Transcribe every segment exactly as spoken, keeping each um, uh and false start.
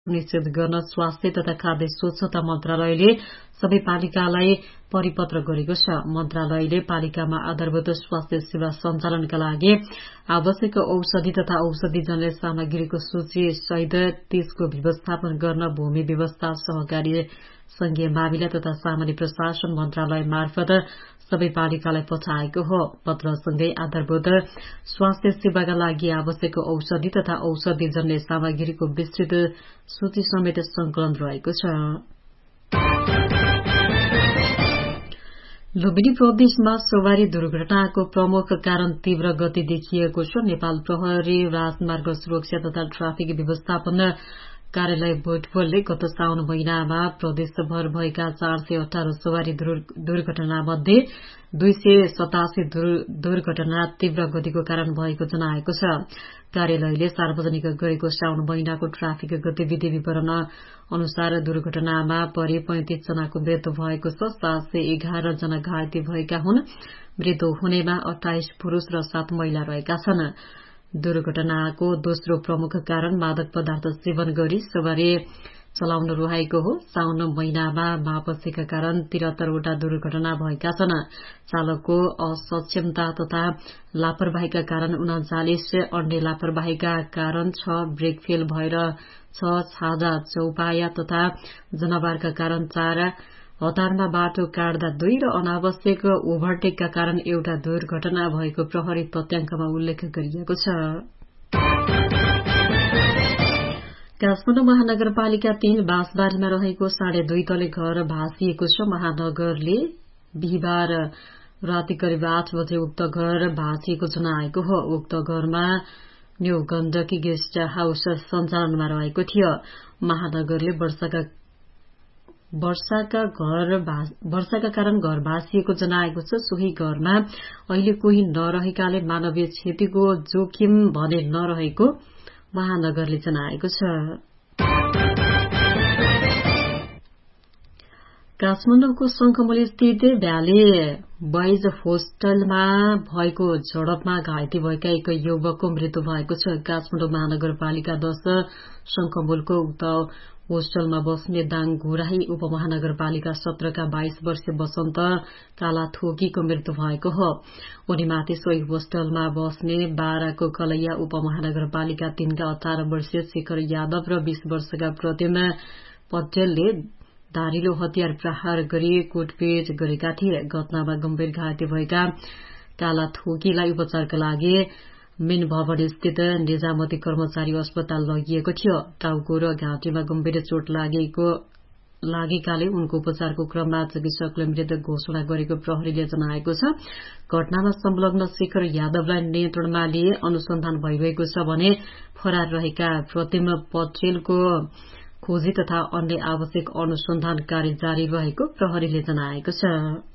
निश्चित गर्न स्वास्थ्य तथा खाद्य स्वच्छता मन्त्रालयले सबै पालिकालाई परिपत्र गरेको छ। मन्त्रालयले पालिकामा आधारभूत स्वास्थ्य सेवा सञ्चालनका लागि आवश्यक औषधि तथा औषधिजन्य सामग्रीको सूची सहित त्यसको व्यवस्थापन गर्न भूमि व्यवस्था सहकारी संघीय मामिला तथा सामान्य प्रशासन मन्त्रालय मार्फत सबै पालिकालाई पठाएको हो। पत्रसँगै आधारभूत स्वास्थ्य सेवाका लागि आवश्यक औषधि तथा औषधिजन्य सामग्रीको विस्तृत सूची समेत संकलन रहेको छ। लुम्बिनी प्रदेशमा सवारी दुर्घटनाको प्रमुख कारण तीव्र गति देखिएको छ। नेपाल प्रहरी राजमार्ग सुरक्षा तथा ट्राफिक व्यवस्थापन कार्यालय भोटबलले गत साउन महिनामा प्रदेशभर भएका चार सय अठार सवारी दुर्घटना मध्ये दुई सय सतासी दुर्घटना तीव्र गतिको कारण भएको जनाएको छ। कार्यालयले सार्वजनिक गरेको साउन महिनाको ट्राफिक गतिविधि विवरण अनुसार दुर्घटनामा परि पैंतीस जनाको मृत्यु भएको छ। सात सय एघार जना घाइते भएका हुन्। मृत्यु हुनेमा अठाइस पुरूष र सात महिला रहेका छन्। दुर्घटनाको दोस्रो प्रमुख कारण मादक पदार्थ सेवन गरी सवारी चलाउन रहेको हो। साउन महिनामा मापसीका कारण त्रिहत्तरवटा दुर्घटना भएका छन्। चालकको असक्षमता तथा लापरवाहीका कारण उनाचालिस, अन्य लापरवाहीका कारण छ, ब्रेक फेल भएर छ, छाजा चौपाया तथा जनावरका कारण चार, हतारमा बाटो काट्दा दुई र अनावश्यक ओभरटेकका कारण एउटा दुर्घटना भएको प्रहरी तथ्याङ्कमा उल्लेख गरिएको छ। काठमाडौँ महानगरपालिका तीन बाँसबारीमा रहेको साढे दुई तले घर भाँसिएको छ। महानगरले बिहिबार राति करिब आठ बजे उक्त घर भाँसिएको जनाएको हो। उक्त घरमा न्यू गण्डकी गेस्ट हाउस सञ्चालनमा रहेको थियो। महानगरले वर्षाका वर्षाका घर वर्षाका कारण घर भाँसिएको जनाएको छ। सोही घरमा अहिले कोही नरहेकाले मानवीय क्षतिको जोखिम भने नरहेको महानगरले जनाएको छ। काठमाडौँको शंखमुली स्थित भ्याली बोइज होस्टलमा भएको झडपमा घाइते भएका एक युवकको मृत्यु भएको छ। काठमाडौँ महानगरपालिका दश शंखमुलको उक्त होस्टलमा बस्ने दाङ घुराही उपमहानगरपालिका सत्रका बाइस वर्षीय वसन्त कालाथोकीको मृत्यु भएको हो। उनीमाथि सोही होस्टलमा बस्ने बाह्रको कलैया उपमहानगरपालिका तीनका अठार वर्षीय शेखर यादव र बीस वर्षका प्रतिम पटेलले धारिलो हतियार प्रहार गरी कुटपिट गरेका थिए। घटनामा गम्भीर घाइते भएका कालाथोकीलाई उपचारका लागि मेन भवन स्थित निजामती कर्मचारी अस्पताल लगिएको थियो। टाउको र घाँटीमा गम्भीर चोट लागेको लागेकाले उनको उपचारको क्रममा चिकित्सकले मृत घोषणा गरेको प्रहरीले जनाएको छ। घटनामा संलग्न शेखर यादवलाई नियन्त्रणमा लिए अनुसन्धान भइरहेको छ भने फरार रहेका प्रतिम पटेलको खोजी तथा अन्य आवश्यक अनुसन्धान कार्य जारी रहेको प्रहरीले जनाएको छ।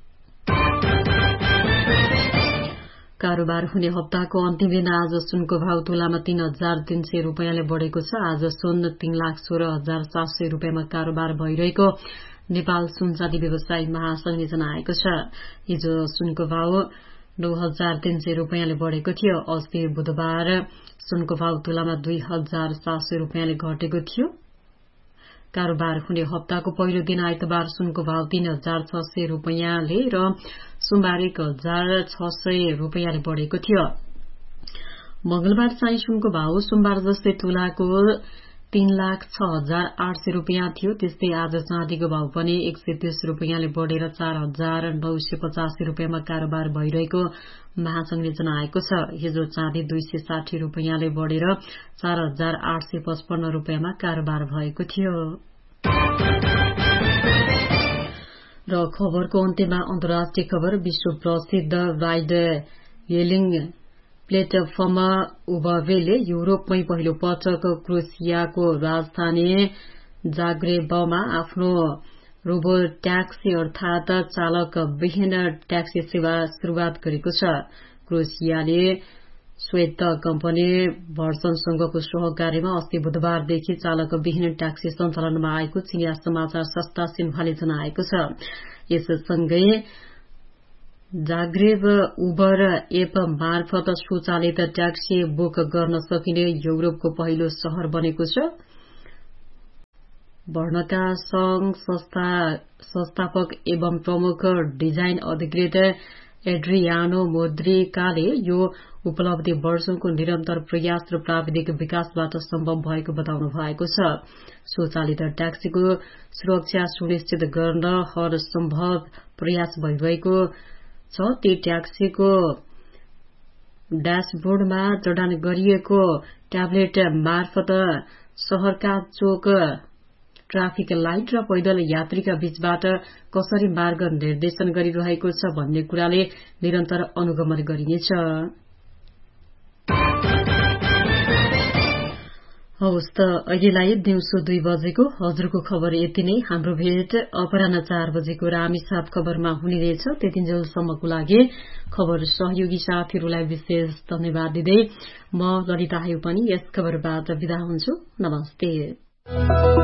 कारोबार हुने हप्ताको अन्तिम दिन आज सुनको भाव तोलामा तीन हजार तीन सय रूपियाँले बढ़ेको छ। आज सुन तीन लाख सोह्र हजार सात सय रूपियाँमा कारोबार भइरहेको नेपाल सुनचाँदी व्यवसायी महासंघले जनाएको छ। हिजो सुनको भाव नौ हजार तीन सय रूपियाँले बढ़ेको थियो। अस्ति बुधबार सुनको भाव तोलामा दुई हजार सात सय रूपियाँले घटेको थियो। कारोबार हुने हप्ताको पहिलो दिन आइतबार सुनको भाव तीन हजार छ सय रूपियाँले र सोमबार एक हजार छ सय रूपियाँले बढ़ेको थियो। मंगलबार चाहिँ सुनको भाव सोमबार जस्तै तोलाको तीन लाख छ हजार आठ सय रूपियाँ थियो। त्यस्तै आज चाँदीको भाव पनि एक सय तीस रूपियाँले बढ़ेर चार हजार नौ सय पचासी रूपियाँमा कारोबार भइरहेको महासंघले जनाएको छ। हिजो चाँदी दुई सय साठी रूपियाँले बढ़ेर चार हजार आठ सय पचपन्न रूपियाँमा कारोबार भएको थियो। र खबरको अन्त्यमा अन्तर्राष्ट्रिय खबर। विश्व प्रसिद्ध राइड हेलिङ प्लेटफर्म उबरले युरोपमै पहिलो पटक क्रोएसियाको राजधानी जाग्रेबमा आफ्नो रोबो ट्याक्सी अर्थात चालक विहीन ट्याक्सी सेवा शुरूआत गरेको छ। क्रोएसियाले स्वेत कम्पनी भर्सनसँगको सहकार्यमा अस्ति बुधबारदेखि चालक विहीन ट्याक्सी सञ्चालनमा आएको चिनिया समाचार संस्था सिन्हाले जनाएको छ। यससँगै जाग्रेब उबर एप मार्फत स्वचालित ट्याक्सी बुक गर्न सकिने युरोपको पहिलो शहर बनेको छ। भर्नका संघ संस्था संस्थापक एवं प्रमुख डिजाइन अधिकृत एड्रियानो मोद्रिकाले यो उपलब्धि वर्षौंको निरन्तर प्रयास र प्राविधिक विकासबाट सम्भव भएको बताउनु भएको छ। स्वचालित ट्याक्सीको सुरक्षा सुनिश्चित गर्न हर सम्भव प्रयास भइरहेको छ। ती ट्याक्सीको ड्याशबोर्डमा जडान गरिएको ट्याब्लेट मार्फत शहरका चोक, ट्राफिक लाइट र पैदल यात्रीका बीचबाट कसरी मार्ग निर्देशन गरिरहेको छ भन्ने कुराले निरन्तर अनुगमन गरिनेछ। हवस् त अहिलेलाई दिउँसो दुई बजेको हजुरको खबर यति नै। हाम्रो भेट अपराह्न चार बजेको रामेछाप खबरमा हुने रहेछ। त्यतिन्जेलसम्मको लागि खबर सहयोगी साथीहरूलाई विशेष धन्यवाद दिँदै म ललिता आयु पनि यस खबरबाट विदा हुन्छु। नमस्ते।